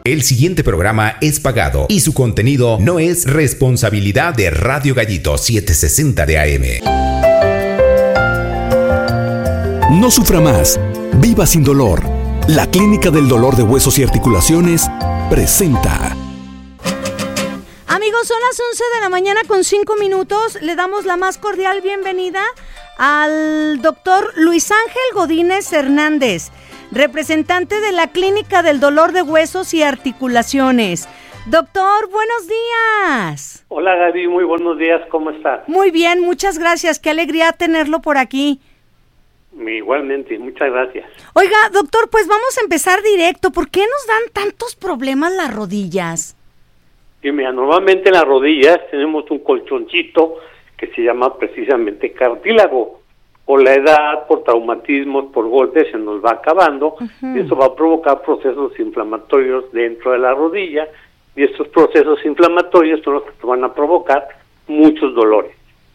El siguiente programa es pagado y su contenido no es responsabilidad de Radio Gallito 760 de AM. No sufra más. Viva sin dolor. La Clínica del Dolor de Huesos y Articulaciones presenta. Amigos, son las 11 de la mañana con 5 minutos. Le damos la más cordial bienvenida al doctor Luis Ángel Godínez Hernández, representante de la Clínica del Dolor de Huesos y Articulaciones. Doctor, buenos días. Hola Gaby, muy buenos días, ¿cómo está? Muy bien, muchas gracias, qué alegría tenerlo por aquí. Igualmente, muchas gracias. Oiga, doctor, pues vamos a empezar directo. ¿Por qué nos dan tantos problemas las rodillas? Y mira, normalmente en las rodillas tenemos un colchoncito que se llama precisamente cartílago. Por la edad, por traumatismos, por golpes, se nos va acabando. Uh-huh. Eso va a provocar procesos inflamatorios dentro de la rodilla, y estos procesos inflamatorios son los que van a provocar muchos dolores.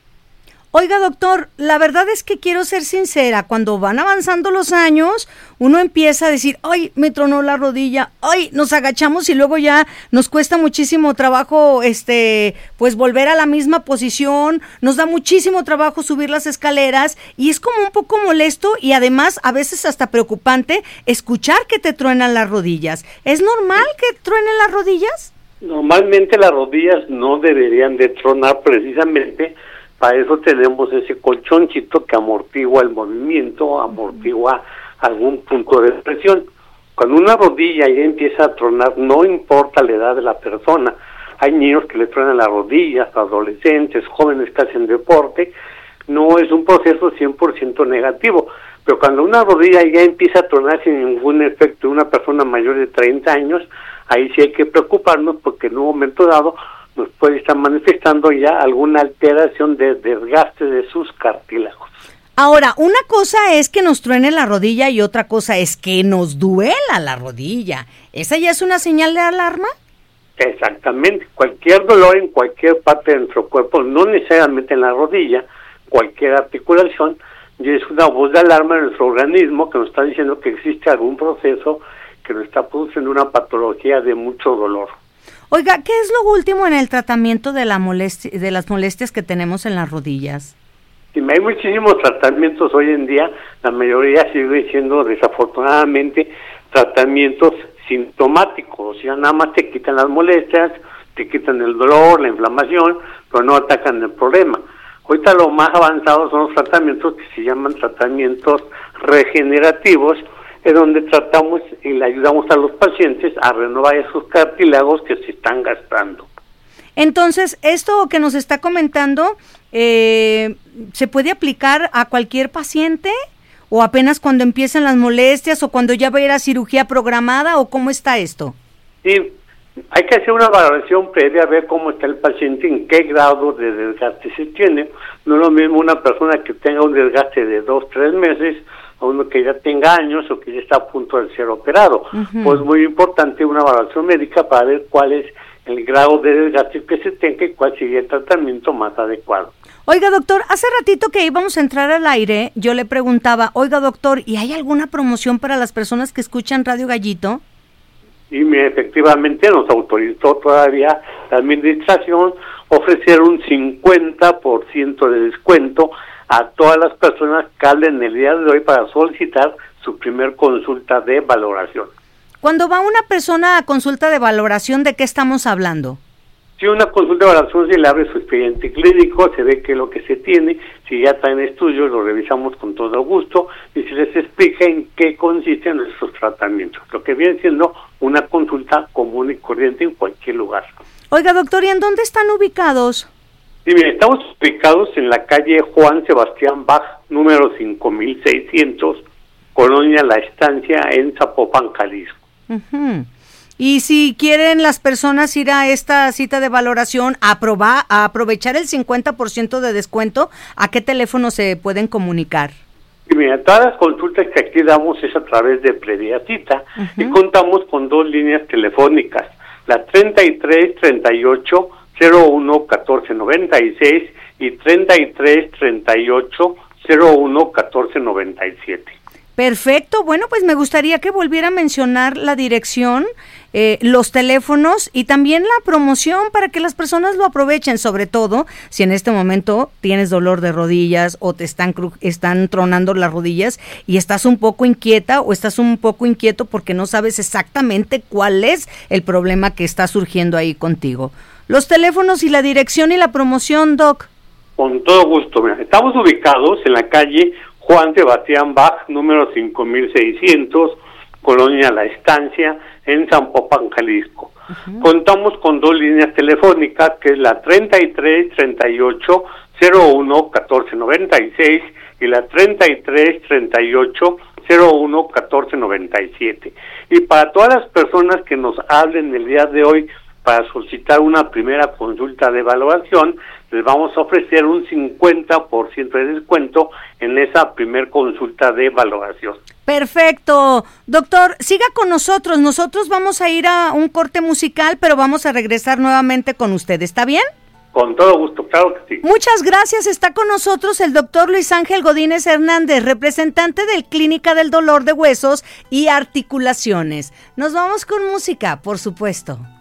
Oiga, doctor, la verdad es que quiero ser sincera, cuando van avanzando los años, uno empieza a decir, ¡ay, me tronó la rodilla! ¡Ay, nos agachamos! Y luego ya nos cuesta muchísimo trabajo, pues volver a la misma posición, nos da muchísimo trabajo subir las escaleras, y es como un poco molesto, y además, a veces hasta preocupante, escuchar que te truenan las rodillas. ¿Es normal que truenen las rodillas? Normalmente las rodillas no deberían de tronar precisamente. Para eso tenemos ese colchonchito que amortigua el movimiento, amortigua algún punto de presión. Cuando una rodilla ya empieza a tronar, no importa la edad de la persona. Hay niños que le truenan las rodillas, adolescentes, jóvenes que hacen deporte. No es un proceso 100% negativo. Pero cuando una rodilla ya empieza a tronar sin ningún efecto de una persona mayor de 30 años, ahí sí hay que preocuparnos porque en un momento dado nos puede estar manifestando ya alguna alteración de desgaste de sus cartílagos. Ahora, una cosa es que nos truene la rodilla y otra cosa es que nos duela la rodilla. ¿Esa ya es una señal de alarma? Exactamente. Cualquier dolor en cualquier parte de nuestro cuerpo, no necesariamente en la rodilla, cualquier articulación, ya es una voz de alarma en nuestro organismo que nos está diciendo que existe algún proceso que nos está produciendo una patología de mucho dolor. Oiga, ¿qué es lo último en el tratamiento de las molestias que tenemos en las rodillas? Sí, hay muchísimos tratamientos hoy en día, la mayoría sigue siendo desafortunadamente tratamientos sintomáticos, o sea, nada más te quitan las molestias, te quitan el dolor, la inflamación, pero no atacan el problema. Ahorita lo más avanzado son los tratamientos que se llaman tratamientos regenerativos, es donde tratamos y le ayudamos a los pacientes a renovar esos cartílagos que se están gastando. Entonces, esto que nos está comentando, ¿se puede aplicar a cualquier paciente? ¿O apenas cuando empiezan las molestias? ¿O cuando ya va a ir a cirugía programada? ¿O cómo está esto? Sí, hay que hacer una valoración previa, a ver cómo está el paciente, en qué grado de desgaste se tiene. No es lo mismo una persona que tenga un desgaste de 2-3 meses, a uno que ya tenga años o que ya está a punto de ser operado. Uh-huh. Pues muy importante una evaluación médica para ver cuál es el grado de desgaste que se tenga y cuál sería el tratamiento más adecuado. Oiga, doctor, hace ratito que íbamos a entrar al aire, yo le preguntaba, oiga, doctor, ¿y hay alguna promoción para las personas que escuchan Radio Gallito? Y efectivamente nos autorizó todavía la administración ofrecer un 50% de descuento a todas las personas que hablen el día de hoy para solicitar su primer consulta de valoración. Cuando va una persona a consulta de valoración, ¿de qué estamos hablando? Si una consulta de valoración se le abre su expediente clínico, se ve qué es lo que se tiene, si ya traen estudios, lo revisamos con todo gusto y se les explica en qué consisten nuestros tratamientos, lo que viene siendo una consulta común y corriente en cualquier lugar. Oiga, doctor, ¿y en dónde están ubicados? Sí, mire, estamos ubicados en la calle Juan Sebastián Bach, número 5600, Colonia La Estancia, en Zapopan, Jalisco. Uh-huh. Y si quieren las personas ir a esta cita de valoración, a aprovechar el 50% de descuento, ¿a qué teléfono se pueden comunicar? Y mira, todas las consultas que aquí damos es a través de previa cita. Uh-huh. Y contamos con 2 líneas telefónicas, la 33 38 01 14 96 y 33 38 01 14 97. Perfecto, bueno, pues me gustaría que volviera a mencionar la dirección los teléfonos y también la promoción para que las personas lo aprovechen, sobre todo si en este momento tienes dolor de rodillas o te están tronando las rodillas y estás un poco inquieta o estás un poco inquieto porque no sabes exactamente cuál es el problema que está surgiendo ahí contigo. Los teléfonos y la dirección y la promoción, Doc. Con todo gusto. Mira, estamos ubicados en la calle Juan Sebastián Bach, número 5600, Colonia La Estancia, en Zapopan, Jalisco. Contamos con 2 líneas telefónicas, que es la 33 38 01 14 96 y la 33 38 01 14 97. Y para todas las personas que nos hablen el día de hoy para solicitar una primera consulta de evaluación, les vamos a ofrecer un 50% de descuento en esa primer consulta de valoración. Perfecto. Doctor, siga con nosotros. Nosotros vamos a ir a un corte musical, pero vamos a regresar nuevamente con usted. ¿Está bien? Con todo gusto, claro que sí. Muchas gracias. Está con nosotros el doctor Luis Ángel Godínez Hernández, representante del Clínica del Dolor de Huesos y Articulaciones. Nos vamos con música, por supuesto.